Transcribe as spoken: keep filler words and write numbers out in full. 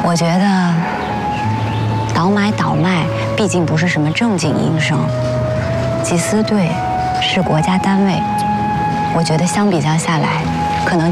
我觉得倒买倒卖毕竟不是什么正经营生，缉私队是国家单位，我觉得相比较下来，可能。